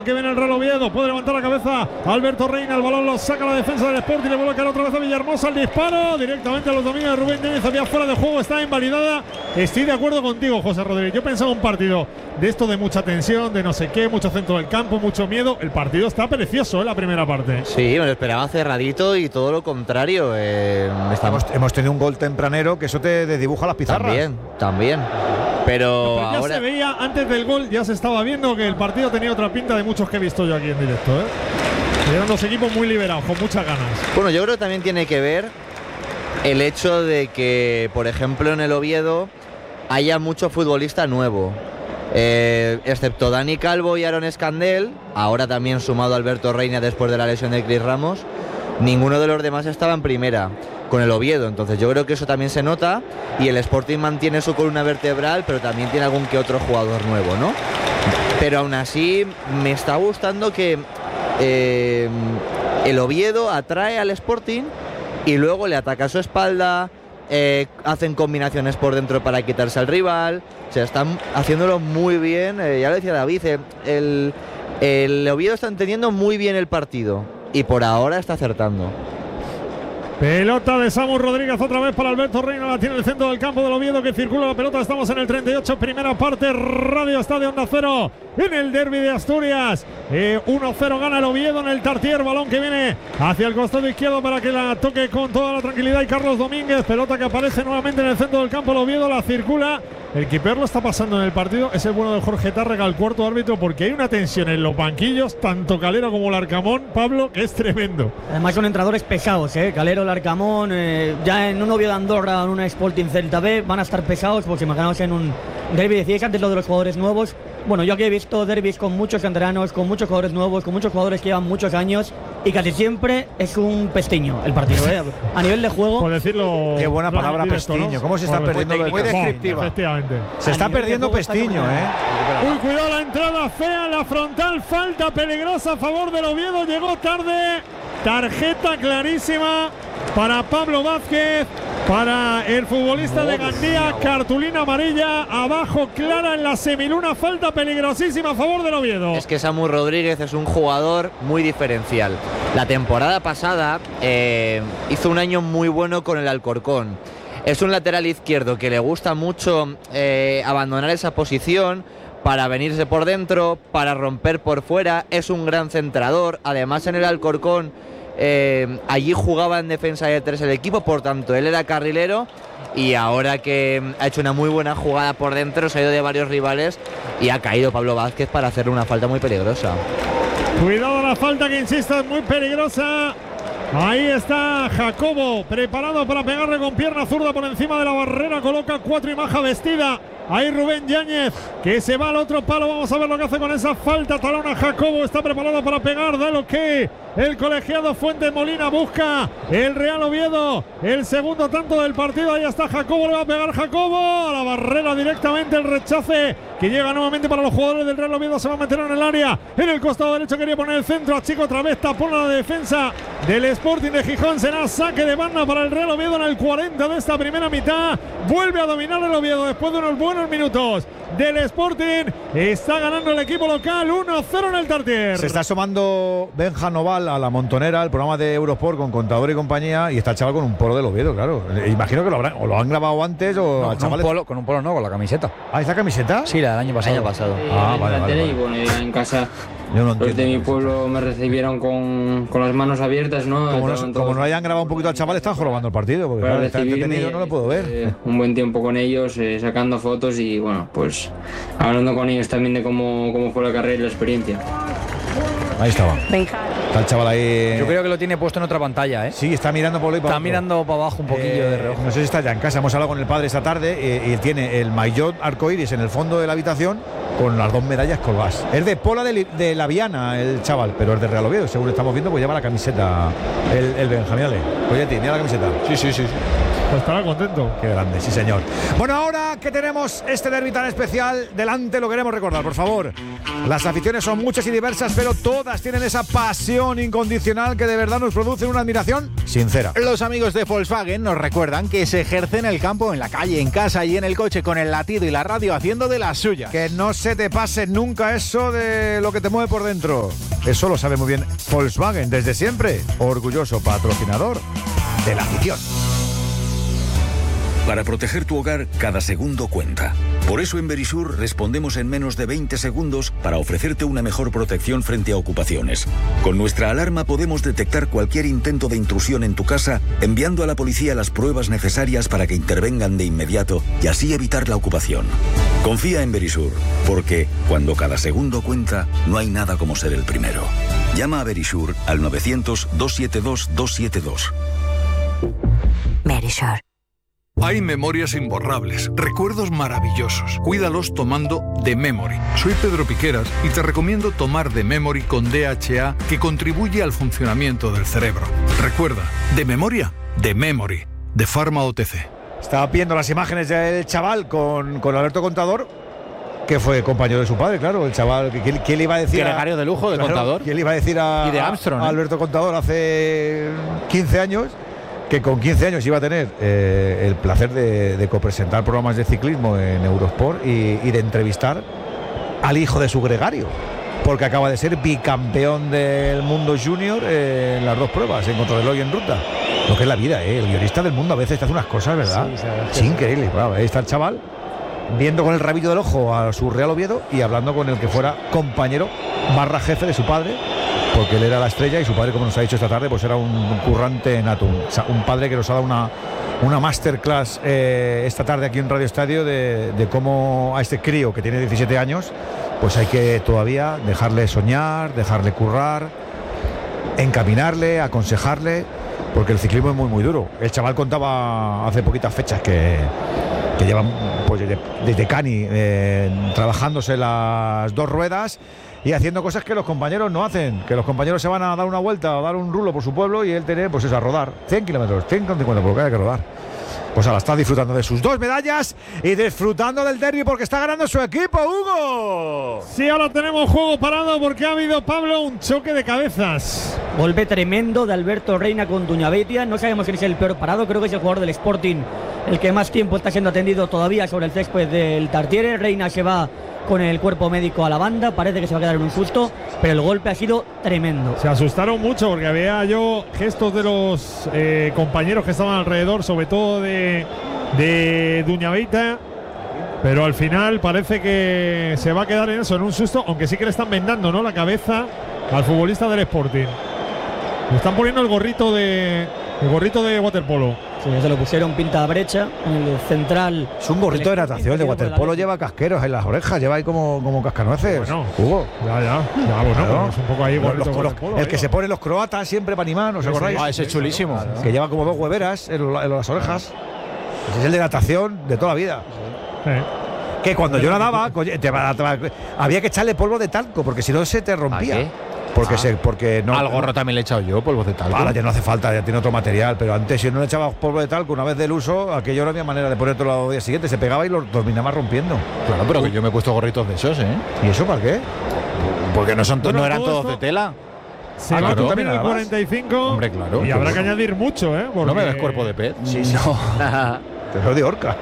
Que viene el Real Oviedo, puede levantar la cabeza Alberto Reina, el balón lo saca la defensa del Sporting, le vuelve a caer otra vez a Villahermosa, el disparo directamente a los dominios de Rubén Yáñez, había fuera de juego, está invalidada. Estoy de acuerdo contigo, José Rodríguez. Yo pensaba un partido de esto de mucha tensión, de no sé qué, mucho centro del campo, mucho miedo. El partido está precioso en la primera parte. Sí, me lo esperaba cerradito y todo lo contrario. Hemos tenido un gol tempranero que eso te desdibuja las pizarras. También. Pero ya ahora se veía antes del gol, ya se estaba viendo que el partido tenía otra pinta de muchos que he visto yo aquí en directo. Eran dos equipos muy liberados, con muchas ganas. Bueno, yo creo que también tiene que ver el hecho de que, por ejemplo, en el Oviedo haya mucho futbolista nuevo. Excepto Dani Calvo y Aaron Escandel, ahora también sumado Alberto Reina después de la lesión de Cris Ramos, ninguno de los demás estaba en primera con el Oviedo, entonces yo creo que eso también se nota y el Sporting mantiene su columna vertebral, pero también tiene algún que otro jugador nuevo, ¿no? Pero aún así me está gustando que el Oviedo atrae al Sporting y luego le ataca a su espalda, hacen combinaciones por dentro para quitarse al rival, o sea, están haciéndolo muy bien, ya lo decía David, el Oviedo está entendiendo muy bien el partido y por ahora está acertando. Pelota de Samu Rodríguez otra vez para Alberto Reina, la tiene en el centro del campo del Oviedo que circula la pelota, estamos en el 38, primera parte, Radio Estadio Onda Cero en el derbi de Asturias. 1-0 gana el Oviedo en el Tartier, balón que viene hacia el costado izquierdo para que la toque con toda la tranquilidad y Carlos Domínguez, pelota que aparece nuevamente en el centro del campo, el Oviedo la circula. El keeper lo está pasando en el partido, es el bueno de Jorge Tárrega, el cuarto árbitro, porque hay una tensión en los banquillos, tanto Calero como Larcamón, Pablo, que es tremendo. Además son entrenadores pesados, Calero, Larcamón, ya en un Oviedo de Andorra, en una Sporting Celta B, van a estar pesados, porque imaginaos en un derbi, decíais antes lo de los jugadores nuevos. Bueno, yo aquí he visto derbis con muchos canteranos, con muchos jugadores nuevos, con muchos jugadores que llevan muchos años y casi siempre es un pestiño el partido, a nivel de juego. Por decirlo. Qué buena palabra, directo, pestiño. ¿no? ¿Cómo se está perdiendo? Muy descriptiva. Efectivamente. Se está perdiendo Pestiño, Uy, cuidado la entrada fea, la frontal, falta peligrosa a favor del Oviedo, llegó tarde. Tarjeta clarísima para Pablo Vázquez, para el futbolista de Gandía, cartulina amarilla, abajo clara en la semiluna, falta peligrosísima a favor del Oviedo. Es que Samu Rodríguez es un jugador muy diferencial. La temporada pasada hizo un año muy bueno con el Alcorcón. Es un lateral izquierdo que le gusta mucho abandonar esa posición para venirse por dentro, para romper por fuera. Es un gran centrador. Además, en el Alcorcón allí jugaba en defensa de tres el equipo, por tanto él era carrilero y ahora que ha hecho una muy buena jugada por dentro, se ha ido de varios rivales y ha caído Pablo Vázquez para hacerle una falta muy peligrosa. Cuidado la falta, que insisto es muy peligrosa. Ahí está Jacobo, preparado para pegarle con pierna zurda por encima de la barrera, coloca 4 y Maja vestida. Ahí Rubén Yáñez, que se va al otro palo, vamos a ver lo que hace con esa falta. Talona Jacobo, está preparado para pegar, da lo que el colegiado Fuentes Molina busca. El Real Oviedo, el segundo tanto del partido, ahí está Jacobo, le va a pegar Jacobo, a la barrera directamente, el rechace que llega nuevamente para los jugadores del Real Oviedo, se va a meter en el área, en el costado derecho quería poner el centro, a Chico otra vez, tapón a la defensa del Sporting de Gijón, será saque de banda para el Real Oviedo en el 40 de esta primera mitad, vuelve a dominar el Oviedo después de unos buenos minutos del Sporting, está ganando el equipo local 1-0 en el Tartier. Se está asomando Benja Noval a la Montonera, el programa de Eurosport con Contador y compañía, y está el chaval con un polo del Oviedo, claro. Imagino que lo han grabado antes o No, al chaval. con un polo no, con la camiseta. ¿Ah, esa camiseta? Sí, la del año pasado. Vale. Y bueno, ya en casa Yo no los de entiendo. mi pueblo me recibieron con las manos abiertas, ¿no? Como no hayan grabado un poquito al chaval, están jorobando el partido, porque Para claro, está recibirme, entretenido, no lo puedo ver. Un buen tiempo con ellos, sacando fotos y bueno, pues hablando con ellos también de cómo fue la carrera y la experiencia. Ahí estaba. Está el chaval ahí. Yo creo que lo tiene puesto en otra pantalla, ¿eh? Sí, está mirando por ahí. Está mirando para abajo un poquillo de reojo. No sé si está ya en casa. Hemos hablado con el padre esta tarde y tiene el maillot arcoíris en el fondo de la habitación con las 2 medallas colgadas. Es de Pola de la Viana el chaval, pero es de Real Oviedo. Según estamos viendo, pues lleva la camiseta el Benjamín. Oye, mira la camiseta. Sí. Pues estará contento. Qué grande, sí señor. Bueno, ahora que tenemos este derbi tan especial delante, lo queremos recordar, por favor. Las aficiones son muchas y diversas, pero todas tienen esa pasión incondicional que de verdad nos produce una admiración sincera. Los amigos de Volkswagen nos recuerdan que se ejerce en el campo, en la calle, en casa y en el coche con el latido y la radio haciendo de las suyas. Que no se te pase nunca eso de lo que te mueve por dentro. Eso lo sabe muy bien Volkswagen desde siempre. Orgulloso patrocinador de la afición. Para proteger tu hogar, cada segundo cuenta. Por eso en Verisur respondemos en menos de 20 segundos para ofrecerte una mejor protección frente a ocupaciones. Con nuestra alarma podemos detectar cualquier intento de intrusión en tu casa, enviando a la policía las pruebas necesarias para que intervengan de inmediato y así evitar la ocupación. Confía en Verisur, porque cuando cada segundo cuenta, no hay nada como ser el primero. Llama a Verisur al 900-272-272. Verisur. Hay memorias imborrables, recuerdos maravillosos. Cuídalos tomando The Memory. Soy Pedro Piqueras y te recomiendo tomar The Memory con DHA, que contribuye al funcionamiento del cerebro. Recuerda, de memoria, The Memory, de Pharma OTC. Estaba viendo las imágenes del chaval con Alberto Contador, que fue compañero de su padre, claro. El chaval, ¿quién le iba a decir? Gregario de lujo de Contador. ¿Quién le iba a decir y de Armstrong, a Alberto Contador hace 15 años? Que con 15 años iba a tener el placer de copresentar programas de ciclismo en Eurosport y de entrevistar al hijo de su gregario, porque acaba de ser bicampeón del mundo junior en las dos pruebas, en contrarreloj y en ruta. Lo que es la vida, el guionista del mundo a veces te hace unas cosas, ¿verdad? Sí, es increíble. Bueno, ahí está el chaval viendo con el rabillo del ojo a su Real Oviedo y hablando con el que fuera compañero / jefe de su padre, porque él era la estrella y su padre, como nos ha dicho esta tarde, pues era un currante nato, un padre que nos ha dado una masterclass esta tarde aquí en Radio Estadio de cómo a este crío que tiene 17 años, pues hay que todavía dejarle soñar, dejarle currar, encaminarle, aconsejarle, porque el ciclismo es muy muy duro. El chaval contaba hace poquitas fechas que llevan pues desde Cani trabajándose las dos ruedas y haciendo cosas que los compañeros no hacen, que los compañeros se van a dar una vuelta o dar un rulo por su pueblo y él tiene pues eso, a rodar 100 kilómetros, 150 por lo que hay que rodar. Pues ahora está disfrutando de sus 2 medallas y disfrutando del derbi porque está ganando su equipo, Hugo. Sí, ahora tenemos juego parado porque ha habido, Pablo, un choque de cabezas. Golpe tremendo de Alberto Reina con Duñabetia. No sabemos quién es el peor parado, creo que es el jugador del Sporting el que más tiempo está siendo atendido todavía sobre el césped del Tartiere. Reina se va con el cuerpo médico a la banda, parece que se va a quedar en un susto, pero el golpe ha sido tremendo. Se asustaron mucho porque había yo gestos de los compañeros que estaban alrededor, sobre todo de Duñabeita, pero al final parece que se va a quedar en eso, en un susto, aunque sí que le están vendando, ¿no?, la cabeza al futbolista del Sporting. Le están poniendo el gorrito de waterpolo. Sí, se lo pusieron pinta brecha en el central. Es un gorrito de natación, de waterpolo lleva casqueros en las orejas, lleva ahí como cascanueces. Bueno, Hugo. Ya, bueno, claro. Es un poco ahí el que se pone los croatas siempre para animar, ¿os acordáis? Ah, ese es chulísimo. Claro. Que lleva como 2 hueveras en las orejas. Ese es el de natación de toda la vida. Sí. Que cuando yo nadaba, había que echarle polvo de talco, porque si no se te rompía. ¿Qué? Porque no. Al gorro también le he echado yo polvo de talco. Ahora ya no hace falta, ya tiene otro material. Pero antes, si no le echabas polvo de talco una vez del uso, aquello no había manera de ponértelo al día siguiente. Se pegaba y lo terminaba rompiendo. Claro, pero que yo me he puesto gorritos de esos, ¿eh? ¿Y eso para qué? Porque no eran todo todos de tela. Se va a cumplir el 45. Hombre, claro. Y habrá que añadir mucho, ¿eh? No me ves cuerpo de pez. Sí. Te lo de orca.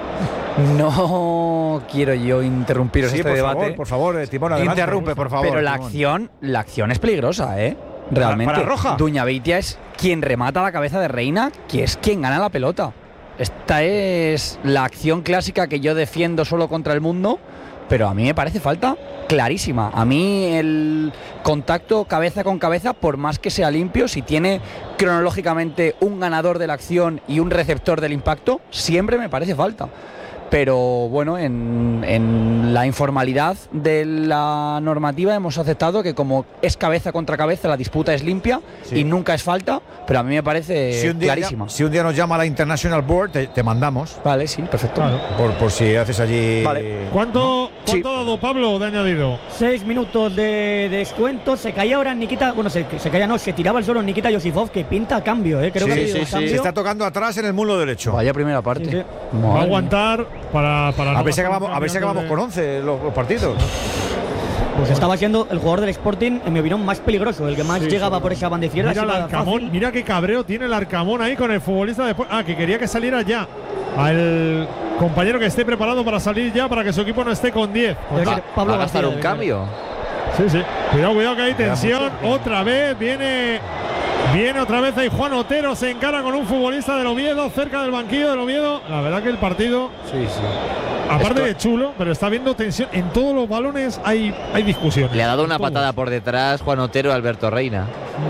No quiero yo interrumpiros este debate. Por favor, Timón, adelante. Interrumpe, por favor. Pero la acción es peligrosa, ¿eh? Realmente. Para Roja. Duñabeitia es quien remata la cabeza de Reina, que es quien gana la pelota. Esta es la acción clásica que yo defiendo solo contra el mundo, pero a mí me parece falta clarísima. A mí el contacto cabeza con cabeza, por más que sea limpio, si tiene cronológicamente un ganador de la acción y un receptor del impacto, siempre me parece falta. Pero bueno, en la informalidad de la normativa hemos aceptado que como es cabeza contra cabeza, la disputa es limpia y nunca es falta, pero a mí me parece clarísima. Si un día nos llama la International Board, te mandamos. Vale, sí, perfecto. Claro. Por si haces allí… Vale. ¿Cuánto ¿Cuánto ha dado Pablo de añadido? 6 minutos de descuento. Se caía ahora Nikita. Bueno, se caía, no, se tiraba el suelo Nikita Yosifov, que pinta cambio, creo que ha habido cambio. Se está tocando atrás en el muslo derecho. Vaya primera parte. Sí. Va a aguantar para a ver si acabamos con 11 los partidos. Pues estaba siendo el jugador del Sporting, en mi opinión, más peligroso, el que más llegaba por esa banda izquierda. Mira el Arcamón, mira qué cabreo tiene el Arcamón ahí con el futbolista después. Que quería que saliera ya. Al compañero que esté preparado para salir ya, para que su equipo no esté con 10. ¿Va a gastar un cambio? Sí. Cuidado que hay tensión. Otra vez viene otra vez ahí Juan Otero, se encara con un futbolista del Oviedo, cerca del banquillo del Oviedo. La verdad que el partido, aparte de chulo, pero está viendo tensión. En todos los balones hay discusión. Le ha dado una patada por detrás Juan Otero a Alberto Reina.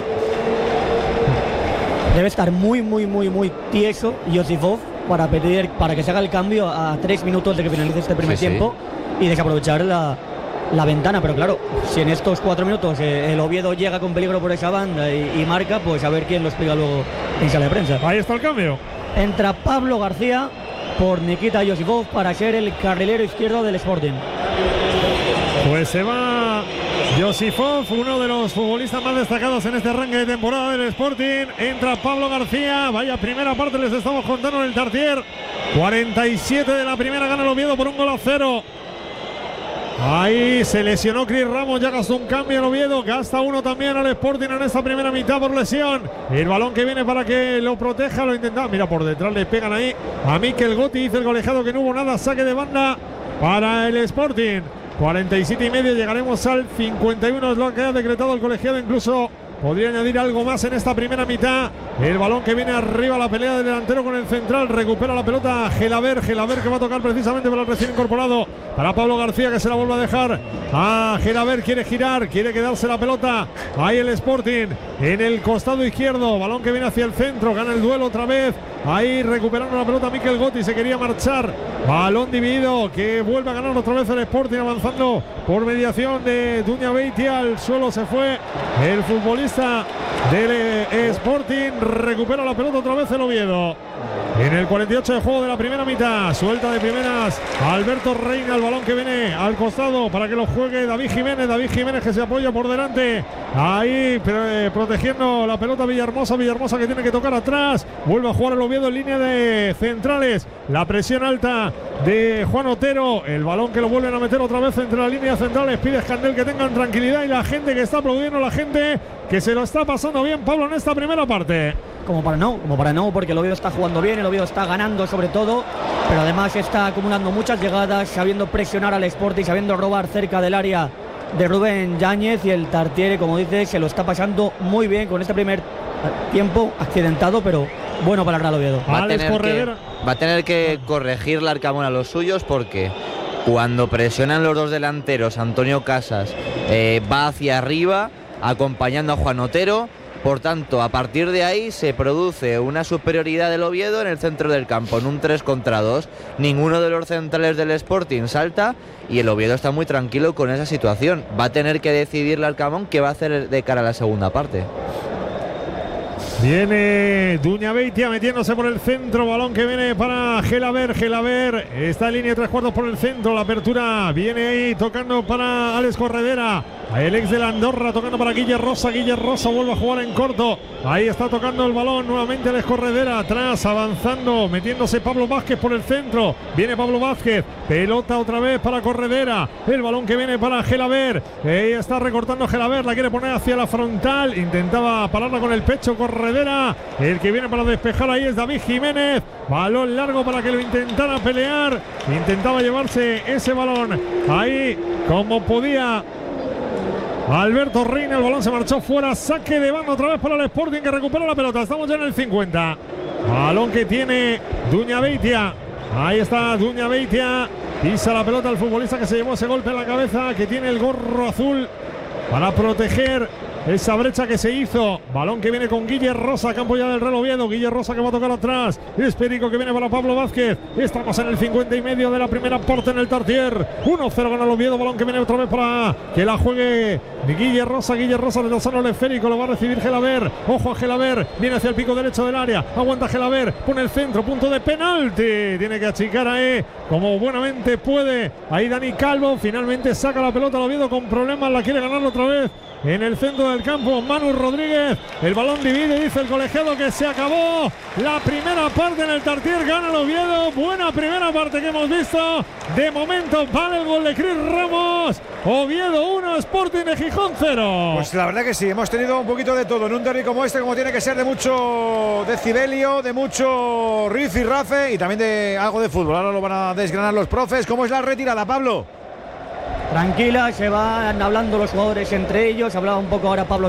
Debe estar muy tieso Yosifov para que se haga el cambio a 3 minutos de que finalice este primer tiempo y desaprovechar la ventana. Pero claro, si en estos 4 minutos el Oviedo llega con peligro por esa banda y marca, pues a ver quién lo explica luego en sala de prensa. Ahí está el cambio. Entra Pablo García por Nikita Yosifov para ser el carrilero izquierdo del Sporting. Pues se va Yosifov, uno de los futbolistas más destacados en este arranque de temporada del Sporting. Entra Pablo García. Vaya primera parte les estamos contando en el Tartier. 47 de la primera, gana el Oviedo por 1-0. Ahí se lesionó Cris Ramos, ya gastó un cambio en Oviedo, gasta uno también al Sporting en esta primera mitad por lesión. El balón que viene para que lo proteja, lo intenta. Mira, por detrás le pegan ahí a Mikel Gotti, dice el colegiado que no hubo nada, saque de banda para el Sporting. 47,5, llegaremos al 51, es lo que ha decretado el colegiado, incluso podría añadir algo más en esta primera mitad. El balón que viene arriba, la pelea del delantero con el central. Recupera la pelota Gelaber que va a tocar precisamente para el recién incorporado. Para Pablo García, que se la vuelve a dejar a Gelaber. Quiere girar, quiere quedarse la pelota. Ahí el Sporting en el costado izquierdo. Balón que viene hacia el centro. Gana el duelo otra vez. Ahí recuperando la pelota Mikel Gotti. Se quería marchar. Balón dividido que vuelve a ganar otra vez el Sporting, avanzando por mediación de Duña Beitia. Al suelo se fue el futbolista del Sporting. Recupera la pelota otra vez el Oviedo. En el 48 de juego de la primera mitad, suelta de primeras Alberto Reina, el balón que viene al costado para que lo juegue David Jiménez que se apoya por delante, ahí protegiendo la pelota Villahermosa que tiene que tocar atrás, vuelve a jugar el Oviedo en línea de centrales, la presión alta de Juan Otero, el balón que lo vuelven a meter otra vez entre las líneas centrales, pide Escandel que tengan tranquilidad y la gente que está aplaudiendo, la gente que se lo está pasando bien, Pablo, en esta primera parte. Como para no, porque el Oviedo está jugando bien, el Oviedo está ganando sobre todo, pero además está acumulando muchas llegadas, sabiendo presionar al Sporting, sabiendo robar cerca del área de Rubén Yáñez, y el Tartiere, como dices, se lo está pasando muy bien con este primer tiempo accidentado, pero bueno para el Real Oviedo. Va a tener que corregir la Arcamón a los suyos, porque cuando presionan los dos delanteros, Antonio Casas va hacia arriba acompañando a Juan Otero. Por tanto, a partir de ahí se produce una superioridad del Oviedo en el centro del campo, en un 3 contra 2. Ninguno de los centrales del Sporting salta y el Oviedo está muy tranquilo con esa situación. Va a tener que decidir el Arcamón qué va a hacer de cara a la segunda parte. Viene Duña Beitia metiéndose por el centro, balón que viene para Gelaber está en línea de 3/4 por el centro, la apertura viene ahí tocando para Alex Corredera, el ex de la Andorra tocando para Guille Rosa vuelve a jugar en corto, ahí está tocando el balón nuevamente Alex Corredera, atrás avanzando, metiéndose Pablo Vázquez por el centro, viene Pablo Vázquez, pelota otra vez para Corredera, el balón que viene para Gelaber, ahí está recortando Gelaber, la quiere poner hacia la frontal, intentaba pararla con el pecho Corredera, el que viene para despejar ahí es David Jiménez, balón largo para que lo intentara pelear, intentaba llevarse ese balón ahí como podía Alberto Reina, el balón se marchó fuera, saque de banda otra vez para el Sporting que recupera la pelota, estamos ya en el 50, balón que tiene Duña Beitia, ahí está Duña Beitia, pisa la pelota el futbolista que se llevó ese golpe en la cabeza, que tiene el gorro azul para proteger esa brecha que se hizo. Balón que viene con Guille Rosa, campo ya del Real Oviedo. Guille Rosa que va a tocar atrás. Es Perico que viene para Pablo Vázquez. Estamos en el 50 y medio de la primera parte en el Tartier. 1-0 gana el Oviedo. Balón que viene otra vez para que la juegue Guille Rosa. Guille Rosa de Lozano al esférico. Lo va a recibir Gelaber. Ojo a Gelaber. Viene hacia el pico derecho del área. Aguanta Gelaber. Pone el centro. Punto de penalti. Tiene que achicar ahí como buenamente puede. Ahí Dani Calvo. Finalmente saca la pelota al Oviedo con problemas. La quiere ganar otra vez en el centro del campo Manu Rodríguez. El balón divide, dice el colegiado que se acabó la primera parte en el Tartier. Gana el Oviedo. Buena primera parte que hemos visto. De momento vale el gol de Cris Ramos. Oviedo 1, Sporting de Gijón 0. Pues la verdad que sí, hemos tenido un poquito de todo en un derbi como este, como tiene que ser, de mucho decibelio, de mucho riff y rafe y también de algo de fútbol. Ahora lo van a desgranar los profes. ¿Cómo es la retirada, Pablo? Tranquila, se van hablando los jugadores entre ellos. Hablaba un poco ahora Pablo